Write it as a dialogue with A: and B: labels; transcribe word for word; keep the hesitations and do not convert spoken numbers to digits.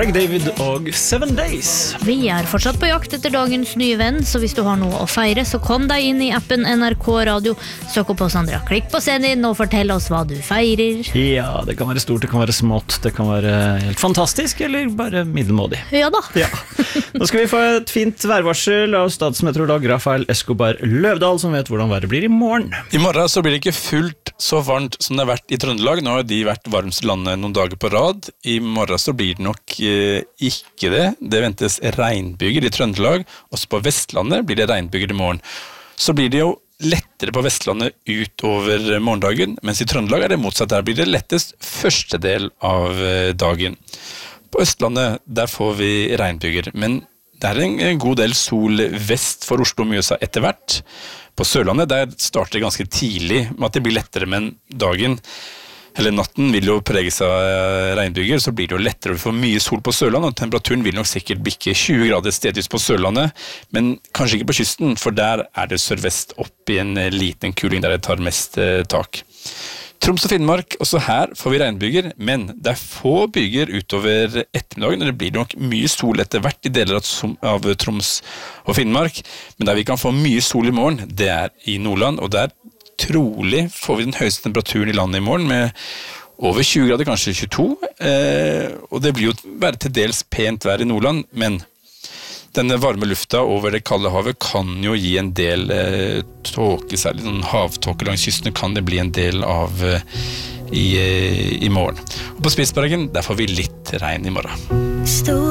A: David og Seven Days.
B: Vi er fortsatt på jakt etter dagens nye venn, så hvis du har noe å feire, så kom deg inn i appen N R K Radio. Søk opp oss andre, klikk på scenen og fortell oss hva du feirer.
A: Ja, det kan være stort, det kan være smått, det kan være helt fantastisk, eller bare middelmådig.
B: Ja da.
A: Ja. Nå skal vi få et fint værvarsel av statsmeteorolog Rafael Escobar Løvdahl, som vet hvordan været blir i morgen.
C: I morgen så blir det ikke fullt så varmt som det har vært i Trøndelag. Nå har de vært varmest i landet noen dager på rad. I morgen så blir det nok ikke det. Det ventes regnbyger i Trøndelag. Også på Vestlandet blir det regnbyger i morgen. Så blir det jo lettere på Vestlandet utover morgendagen, mens i Trøndelag er det motsatt. Der blir det lettest første del av dagen. På Østlandet, der får vi regnbyger, men det er en god del sol vest for Oslo og Mjøsa etter hvert. På Sørlandet, der starter det ganske tidlig med at det blir lettere, men dagen eller natten vil jo preges av regnbyger, så blir det jo lettere å få mye sol på Sørlandet, og temperaturen vil nok sikkert bikke tjue grader stedvis på Sørlandet, men kanskje ikke på kysten, for der er det sørvest opp i en liten kuling der det tar mest tak. Troms og Finnmark, også her får vi regnbyger, men det er få byger utover ettermiddagen, og det blir nok mye sol etter hvert i deler av Troms og Finnmark, men der vi kan få mye sol i morgen, det er i Nordland, og der trolig får vi den høyeste temperaturen i landet i morgen, med over tjue grader, kanskje tjueto, eh, og det blir jo bare til dels pent vær i Nordland, men denne varme lufta over det kalde havet kan jo gi en del eh, tåke, særlig sånn havtåke langs kysten kan det bli en del av eh, i, eh, i morgen. Og på Spitsbergen, der får vi litt regn i morgen.